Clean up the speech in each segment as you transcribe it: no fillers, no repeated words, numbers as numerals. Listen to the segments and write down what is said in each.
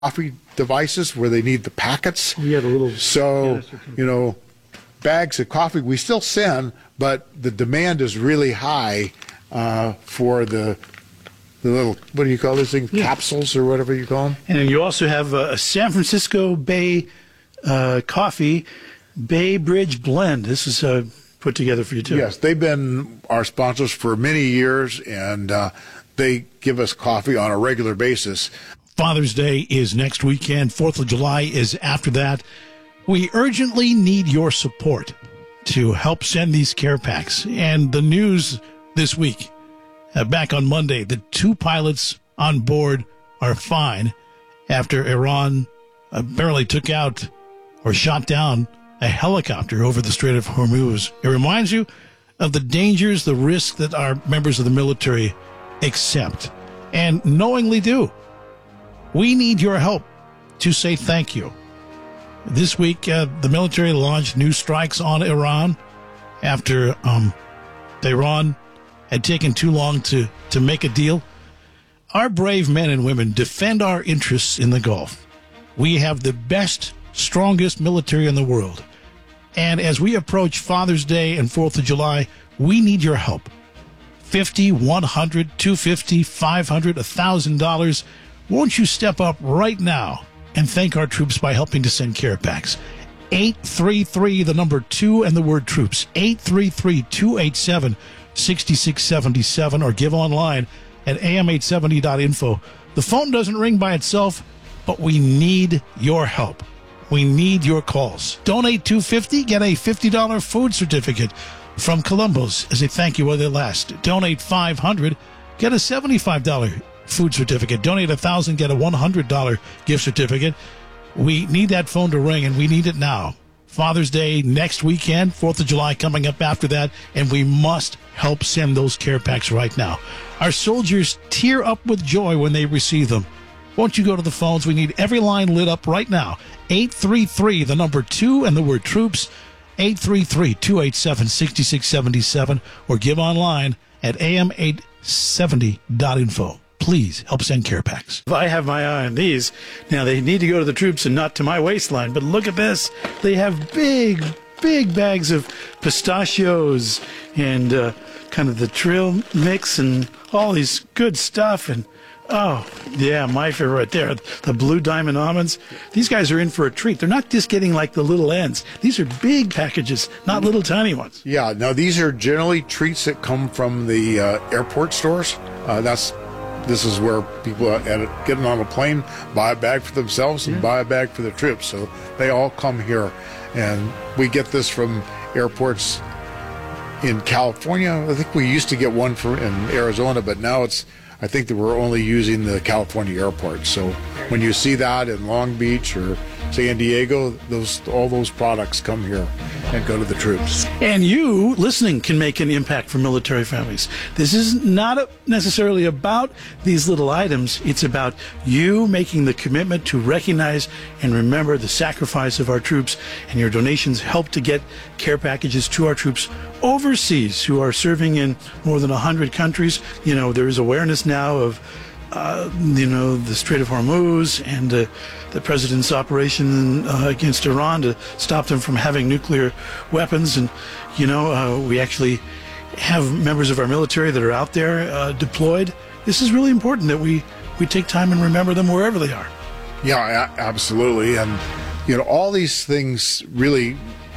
coffee devices where they need the packets. We had a little. So, bags of coffee we still send, but the demand is really high for the little, what do you call these things, capsules or whatever you call them? And you also have a San Francisco Bay coffee, Bay Bridge Blend. This is put together for you, too. Yes, they've been our sponsors for many years, and they give us coffee on a regular basis. Father's Day is next weekend. 4th of July is after that. We urgently need your support to help send these care packs. And the news this week, back on Monday, the 2 pilots on board are fine after Iran apparently took out or shot down a helicopter over the Strait of Hormuz. It reminds you of the dangers, the risks that our members of the military accept and knowingly do. We need your help to say thank you. This week, the military launched new strikes on Iran after Iran had taken too long to make a deal. Our brave men and women defend our interests in the Gulf. We have the best, strongest military in the world. And as we approach Father's Day and 4th of July, we need your help. $50, $100, $250, $500, $1,000. Won't you step up right now and thank our troops by helping to send care packs? 833, the number 2 and the word troops. 833-287-6677 or give online at am870.info. The phone doesn't ring by itself, but we need your help. We need your calls. Donate $250, get a $50 food certificate from Columbo's as a thank you while they last. Donate $500, get a $75 food certificate. Donate $1,000, get a $100 gift certificate. We need that phone to ring, and we need it now. Father's Day next weekend, 4th of July coming up after that, and we must help send those care packs right now. Our soldiers tear up with joy when they receive them. Won't you go to the phones? We need every line lit up right now. 833, the number 2 and the word troops. 833-287-6677 or give online at am870.info. Please help send care packs. I have my eye on these. Now, they need to go to the troops and not to my waistline, but look at this. They have big bags of pistachios and kind of the trail mix and all these good stuff. And, oh, yeah, my favorite right there, the Blue Diamond almonds. These guys are in for a treat. They're not just getting like the little ends. These are big packages, not little tiny ones. Yeah, no, these are generally treats that come from the airport stores. This is where people getting on a plane buy a bag for themselves and buy a bag for the troops. So they all come here. And we get this from airports in California. I think we used to get one in Arizona, but now I think that we're only using the California airport. So when you see that in Long Beach or San Diego, all those products come here and go to the troops. And you, listening, can make an impact for military families. This is not necessarily about these little items. It's about you making the commitment to recognize and remember the sacrifice of our troops, and your donations help to get care packages to our troops overseas who are serving in more than 100 countries. You know, there is awareness now of the Strait of Hormuz and the president's operation against Iran to stop them from having nuclear weapons. And, we actually have members of our military that are out there deployed. This is really important that we take time and remember them wherever they are. Yeah, absolutely. And, all these things really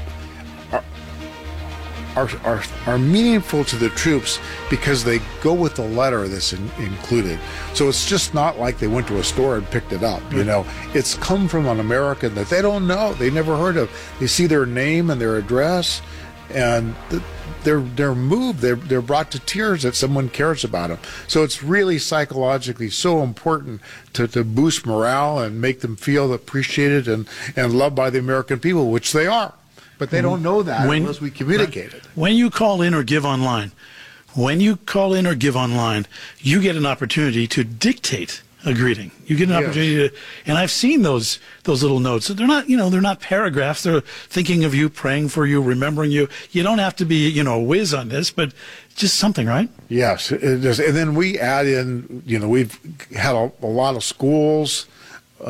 are meaningful to the troops because they go with the letter that's included. So it's just not like they went to a store and picked it up. It's come from an American that they don't know, they never heard of. They see their name and their address, and they're moved. They're brought to tears that someone cares about them. So it's really psychologically so important to boost morale and make them feel appreciated and loved by the American people, which they are. But they don't know that unless we communicate it. When you call in or give online, you get an opportunity to dictate a greeting. You get an opportunity to, and I've seen those little notes. They're not, they're not paragraphs. They're thinking of you, praying for you, remembering you. You don't have to be, a whiz on this, but just something, right? Yes. And then we add in, we've had a lot of schools,